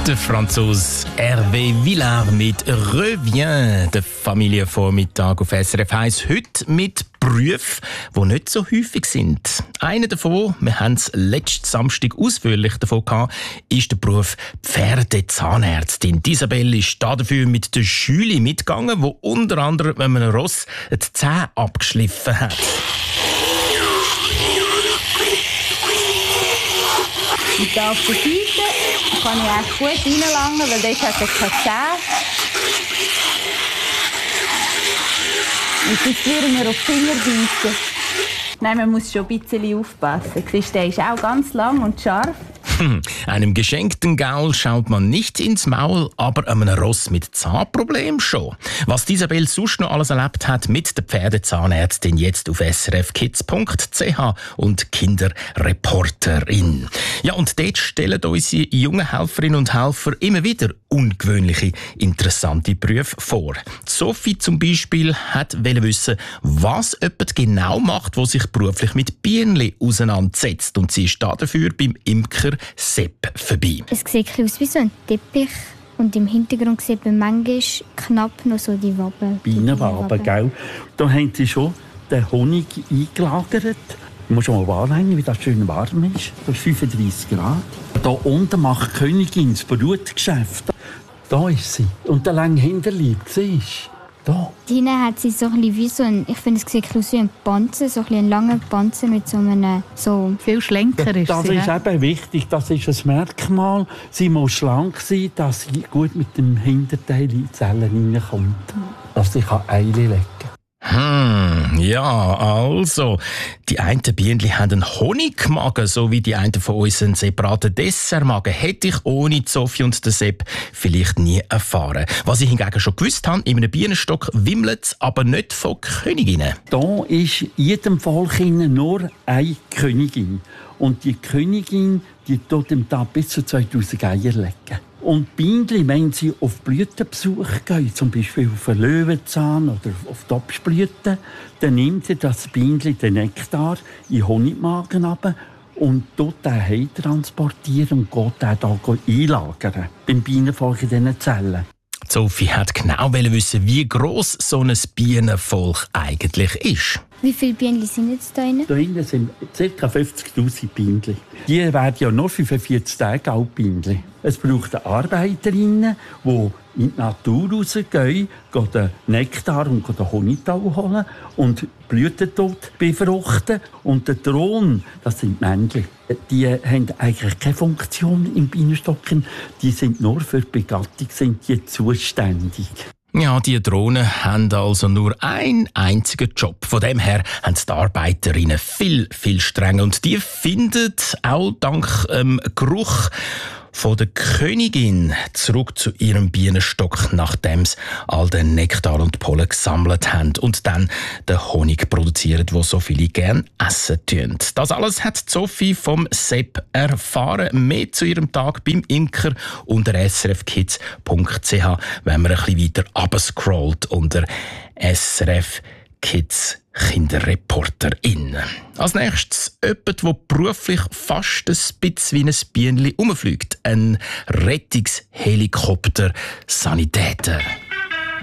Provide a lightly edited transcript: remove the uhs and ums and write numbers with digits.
Der Franzose Hervé Villard mit «Revient», der Familienvormittag auf SRF 1. Heute mit Berufen, die nicht so häufig sind. Einer davon, wir haben es letzten Samstag ausführlich davon gehabt, ist der Beruf Pferdezahnärztin. Isabelle ist dafür mit der Schüli mitgegangen, die unter anderem mit einem Ross die Zähne abgeschliffen hat. Und hier auf der Seite kann ich echt gut reinlangen, weil dort hat er keine Zähne. Und sonst würde mir auf die Finger beißen. Nein, man muss schon ein bisschen aufpassen. Siehst, der ist auch ganz lang und scharf. Einem geschenkten Gaul schaut man nicht ins Maul, aber einem Ross mit Zahnproblem schon. Was Isabelle sonst noch alles erlebt hat mit der Pferdezahnärztin, jetzt auf srfkids.ch und Kinderreporterin. Ja, und dort stellen unsere jungen Helferinnen und Helfer immer wieder ungewöhnliche, interessante Berufe vor. Sophie zum Beispiel wollte wissen, was jemand genau macht, der sich beruflich mit Bienen auseinandersetzt. Und sie ist dafür beim Imker Sepp vorbei. Es sieht aus wie so ein Teppich und im Hintergrund sieht man manchmal knapp noch so die Waben. Bienenwaben, gell? Da haben sie schon den Honig eingelagert. Du musst mal wahrnehmen, wie das schön warm ist. Das ist 35 Grad. Da unten macht die Königin das Brutgeschäft. Da ist sie. Und der lange Hinterleib, siehst du? Da. Hinten hat sie so ein bisschen wie so ein, ich finde, es sieht aus wie ein Panzer, so ein langer Panzer mit so einem, so viel schlanker ist das sie. Das ist eben wichtig, das ist ein Merkmal. Sie muss schlank sein, dass sie gut mit dem Hinterteil in die Zellen reinkommt. Dass sie Eile legen kann. Ja, also, die einen Bienen haben einen Honigmagen, so wie die einen von uns einen separaten Dessertmagen. Hätte ich ohne Sophie und den Sepp vielleicht nie erfahren. Was ich hingegen schon gewusst habe, in einem Bienenstock wimmelt es aber nicht von Königinnen. Da ist in jedem Volk nur eine Königin. Und die Königin, die tut dem Tag bis zu 2000 Eier legen. Und Bienen, wenn sie auf Blütenbesuch gehen, zum Beispiel auf einen Löwenzahn oder auf die Obstblüten, dann nimmt sie das Bienen den Nektar in den Honigmagen runter und dort den heim transportieren und geht den da einlagern. Beim Bienenvolk in diesen Zellen. Sophie hat genau wissen, wie gross so ein Bienenvolk eigentlich ist. Wie viele Bienen sind jetzt da drin? Da hinten sind ca. 50'000 Bienen. Die werden ja nur 45 Tage alt, Bienen. Es braucht Arbeiterinnen, die in die Natur rausgehen, den Nektar und den Honigtau holen und Blüten dort befruchten. Und der Thron, das sind die Männchen. Die haben eigentlich keine Funktion im Bienenstock. Die sind nur für die Begattung zuständig. Ja, die Drohnen haben also nur einen einzigen Job. Von dem her haben die Arbeiterinnen viel strenger. Und die finden auch dank Geruch von der Königin zurück zu ihrem Bienenstock, nachdem sie all den Nektar und Pollen gesammelt haben und dann den Honig produzieren, den so viele gerne essen tun. Das alles hat Sophie vom Sepp erfahren. Mehr zu ihrem Tag beim Imker unter srfkids.ch, wenn man ein bisschen weiter runterscrollt unter SRF Kids Kinderreporterin. Als nächstes jemand, der beruflich fast ein bisschen wie ein Bienchen rumfliegt. Ein Rettungshelikopter Sanitäter.